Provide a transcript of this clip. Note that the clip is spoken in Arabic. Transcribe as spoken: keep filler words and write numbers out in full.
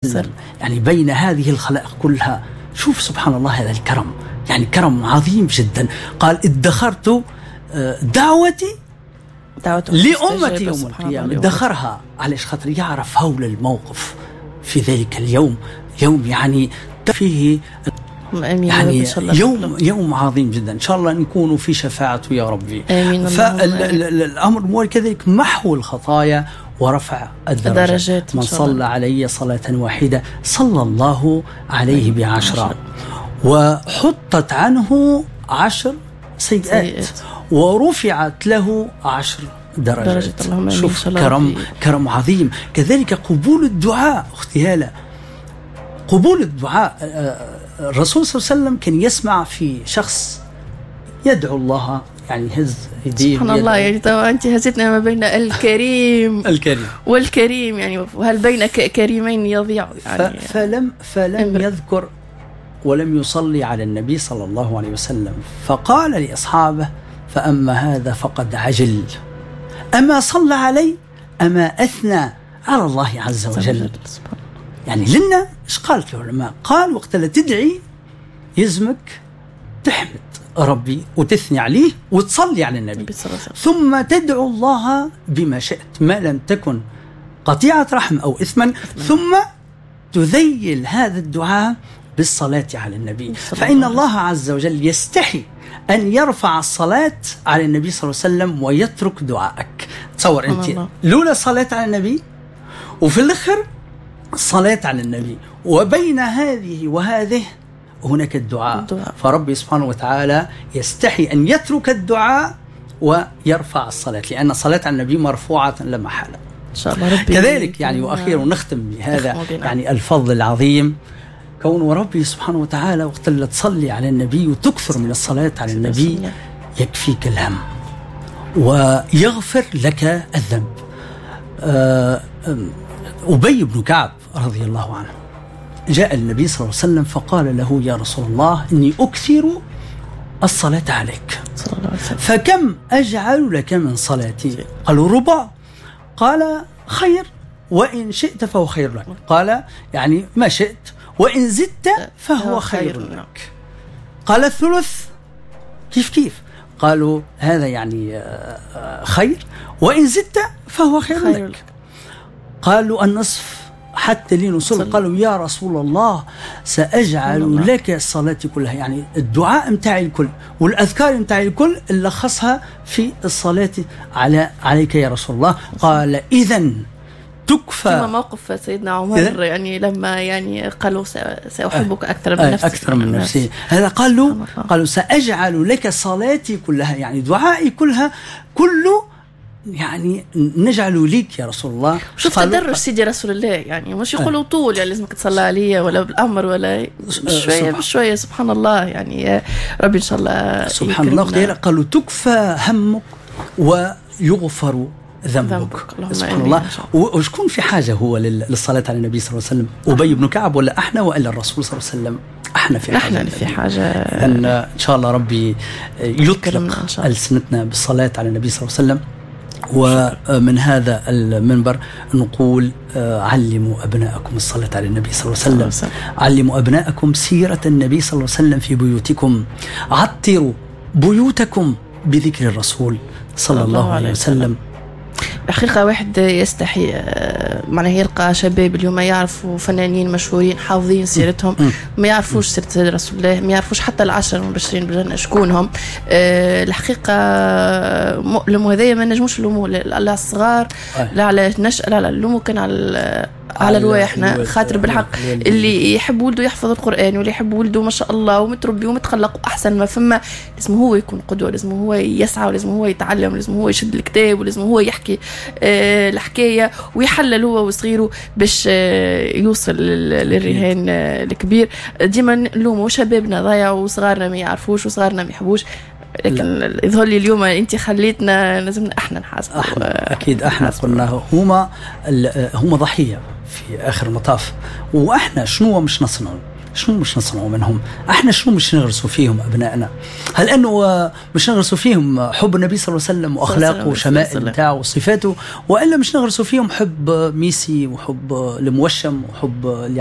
يعني بين هذه الخلائق كلها. شوف سبحان الله هذا الكرم، يعني كرم عظيم جدا. قال ادخرت دعوتي لأمتي يوم القيامة، ادخرها عليش خاطر يعرف هول الموقف في ذلك اليوم، يوم يعني فيه يعني يوم يوم عظيم جدا. إن شاء الله نكون في شفاعته يا ربي. فالأمر مول كذلك محو الخطايا ورفع الدرجات. من صلى علي صلاة واحدة صلى الله عليه بعشرة، وحطت عنه عشر سيئات ورفعت له عشر درجات. شوف كرم كرم عظيم. كذلك قبول الدعاء أختي هالة، قبول الدعاء. الرسول صلى الله عليه وسلم كان يسمع في شخص يدعو الله، يعني هز يديه سبحان الله. يعني طبعا أنت هزتنا ما بين الكريم الكريم والكريم، يعني وهل بين كريمين يضيع يعني. فلم فلم يذكر ولم يصلي على النبي صلى الله عليه وسلم، فقال لأصحابه فأما هذا فقد عجل، أما صلى علي أما أثنى على الله عز وجل. يعني لنا إيش قالت العلماء؟ قال وقت لا تدعي يزمك تحمد ربي وتثني عليه وتصلي على النبي، ثم تدعو الله بما شئت ما لم تكن قطيعة رحم أو إثما، ثم تذيل هذا الدعاء بالصلاة على النبي. فإن الله عز وجل يستحي أن يرفع الصلاة على النبي صلى الله عليه وسلم ويترك دعائك. تصور أنت لولا الصلاة على النبي وفي الآخر الصلاة على النبي، وبين هذه وهذه هناك الدعاء, الدعاء. فربي سبحانه وتعالى يستحي أن يترك الدعاء ويرفع الصلاة، لأن الصلاة على النبي مرفوعة لا محالة إن شاء الله ربي. كذلك يعني وأخيرا نختم بهذا يعني الفضل العظيم، كون وربي سبحانه وتعالى وقت اللي تصلي على النبي وتكثر من الصلاة على النبي يكفيك الهم ويغفر لك الذنب. أبي بن كعب رضي الله عنه جاء النبي صلى الله عليه وسلم فقال له يا رسول الله إني أكثر الصلاة عليك، فكم أجعل لك من صلاتي؟ قالوا ربع. قال خير وإن شئت فهو خير لك. قال يعني ما شئت، وإن زدت فهو خير لك. قال الثلث. كيف كيف؟ قالوا هذا يعني خير، وإن زدت فهو خير, خير لك. قالوا النصف حتى لنصل. قالوا يا رسول الله سأجعل الله. لك الصلاة كلها، يعني الدعاء متاعي الكل والأذكار متاعي الكل اللي خصها في الصلاة على عليك يا رسول الله. قال إذن تكفى. كما موقف سيدنا عمر يعني لما يعني قالوا سأحبك أكثر من نفسي أكثر من نفسي، هذا قالوا قالوا سأجعل لك صلاتي كلها، يعني دعائي كلها كله يعني نجعل ليك يا رسول الله. شوف تدرج سيدي رسول الله، يعني مش يقولوا طول يعني لازمك تصلى عليه ولا بالأمر ولا بشوية بشوية. سبحان الله يعني ربي إن شاء الله سبحان الله. قالوا تكفى همك ويغفر ذنبك. سبحان الله. وشكون في حاجة هو للصلاة على النبي صلى الله عليه وسلم؟ أبي بن كعب ولا احنا ولا الرسول صلى الله عليه وسلم؟ احنا في حاجة، احنا في حاجة أن إن شاء الله ربي يطلق ألسنتنا بالصلاة على النبي صلى الله عليه وسلم. ومن هذا المنبر نقول علموا أبناءكم الصلاة على النبي صلى الله عليه وسلم، علموا أبناءكم سيرة النبي صلى الله عليه وسلم في بيوتكم، عطروا بيوتكم بذكر الرسول صلى الله عليه وسلم. الحقيقة واحد يستحي معناه يلقى شباب اليوم ما يعرفوا فنانين مشهورين حافظين سيرتهم، ما يعرفوش سيرة رسول الله، ما يعرفوش حتى العشر المبشرين بالجنة شكونهم. أه الحقيقة مؤلم، وهذا ما نجموش نلوموا لا على الصغار لا على النشأة لا على اللوم، كان على على رواحنا. خاطر بالحق اللي يحب ولده يحفظ القرآن واللي يحب ولده ما شاء الله ومتربي ومتخلق وأحسن ما فما، لازم هو يكون قدوة، لازم هو يسعى، ولازم هو يتعلم، ولازم هو يشد الكتاب، ولازم هو يحكي آه الحكاية ويحلل هو وصغيره باش آه يوصل للرهان آه الكبير. ديما نلوموا شبابنا ضيعوا وصغارنا ما يعرفوش وصغارنا ما يحبوش، لكن يظهر لي اليوم انت خليتنا لازمنا احنا نحاسب. اكيد احنا قلنا هما هما ضحيه في اخر المطاف، واحنا شنو مش نصنعوا شنو مش نصنعوا منهم؟ احنا شنو مش نغرسوا فيهم ابنائنا؟ هل انه مش نغرسوا فيهم حب النبي صلى الله عليه وسلم واخلاقه وشمائل بتاعه وصفاته، والا مش نغرسوا فيهم حب ميسي وحب الموشم وحب